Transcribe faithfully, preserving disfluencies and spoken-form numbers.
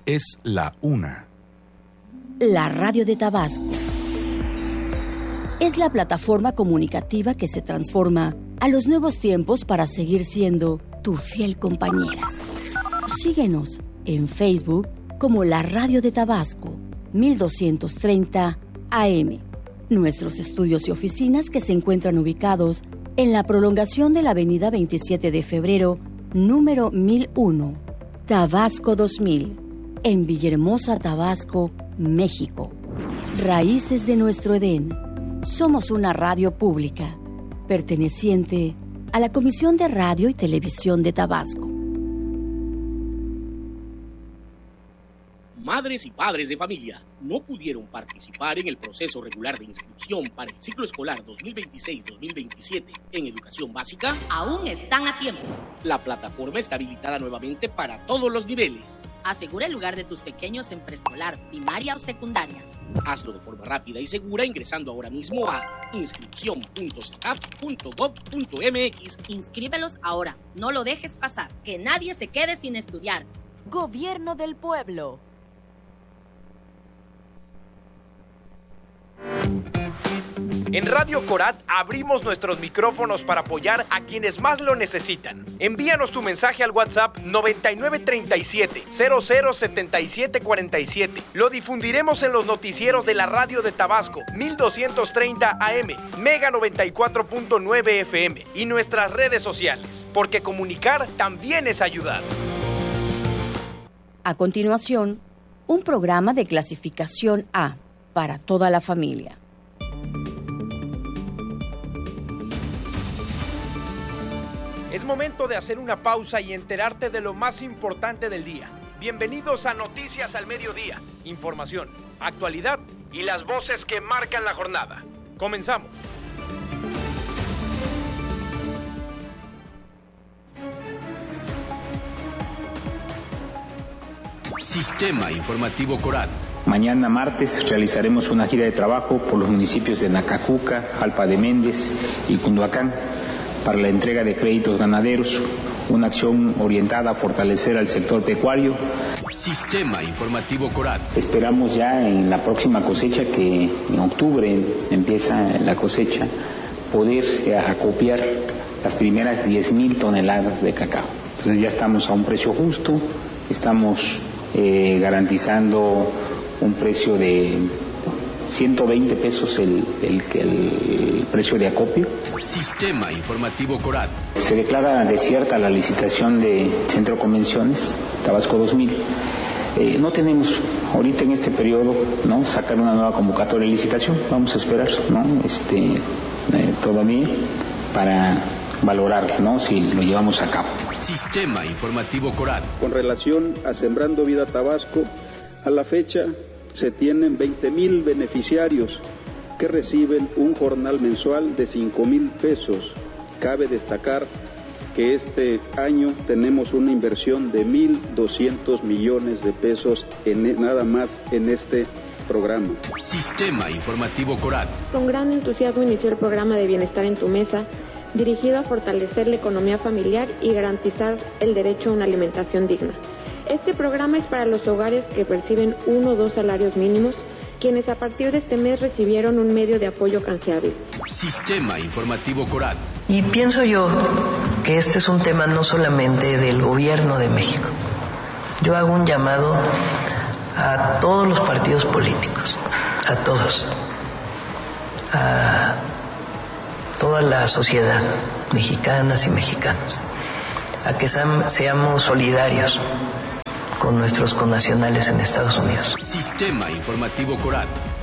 Es la una. La radio de Tabasco es la plataforma comunicativa que se transforma a los nuevos tiempos para seguir siendo tu fiel compañera. Síguenos en Facebook como la Radio de Tabasco, mil doscientos treinta A M. Nuestros estudios y oficinas que se encuentran ubicados en la prolongación de la avenida veintisiete de febrero, número mil uno, Tabasco dos mil, en Villahermosa, Tabasco, México. Raíces de nuestro Edén. Somos una radio pública, perteneciente a la Comisión de Radio y Televisión de Tabasco. Madres y padres de familia no pudieron participar en el proceso regular de inscripción para el ciclo escolar dos mil veintiséis dos mil veintisiete en educación básica. Aún están a tiempo. La plataforma está habilitada nuevamente para todos los niveles. Asegura el lugar de tus pequeños en preescolar, primaria o secundaria. Hazlo de forma rápida y segura ingresando ahora mismo a inscripción punto secap punto gob punto mx. Inscríbelos ahora. No lo dejes pasar. Que nadie se quede sin estudiar. Gobierno del Pueblo. En Radio Corat abrimos nuestros micrófonos para apoyar a quienes más lo necesitan. Envíanos tu mensaje al WhatsApp noventa y nueve treinta y siete, cero cero setenta y siete cuarenta y siete. Lo difundiremos en los noticieros de la Radio de Tabasco, mil doscientos treinta A M, Mega noventa y cuatro punto nueve F M y nuestras redes sociales, porque comunicar también es ayudar. A continuación, un programa de clasificación A para toda la familia. Es momento de hacer una pausa y enterarte de lo más importante del día. Bienvenidos a Noticias al Mediodía. Información, actualidad y las voces que marcan la jornada. Comenzamos. Sistema Informativo Corat. Mañana martes realizaremos una gira de trabajo por los municipios de Nacajuca, Jalpa de Méndez y Cunduacán para la entrega de créditos ganaderos, una acción orientada a fortalecer al sector pecuario. Sistema Informativo Corat. Esperamos ya en la próxima cosecha, que en octubre empieza la cosecha, poder acopiar las primeras diez mil toneladas de cacao. Entonces ya estamos a un precio justo, estamos eh, garantizando un precio de ciento veinte pesos el, el, el precio de acopio. Sistema Informativo Corat. Se declara desierta la licitación de Centro Convenciones Tabasco dos mil. Eh, no tenemos ahorita en este periodo, ¿no?, sacar una nueva convocatoria de licitación. Vamos a esperar, ¿no?, este, eh, todavía para valorar, ¿no?, si lo llevamos a cabo. Sistema Informativo Corat. Con relación a Sembrando Vida Tabasco, a la fecha se tienen veinte mil beneficiarios que reciben un jornal mensual de cinco mil pesos. Cabe destacar que este año tenemos una inversión de mil doscientos millones de pesos en, nada más en este programa. Sistema Informativo Corat. Con gran entusiasmo inició el programa de Bienestar en tu Mesa, dirigido a fortalecer la economía familiar y garantizar el derecho a una alimentación digna. Este programa es para los hogares que perciben uno o dos salarios mínimos, quienes a partir de este mes recibieron un medio de apoyo canjeable. Sistema Informativo Corat. Y pienso yo que este es un tema no solamente del gobierno de México. Yo hago un llamado a todos los partidos políticos, a todos, a toda la sociedad, mexicanas y mexicanos, a que seamos solidarios con nuestros connacionales en Estados Unidos. Sistema Informativo Corat.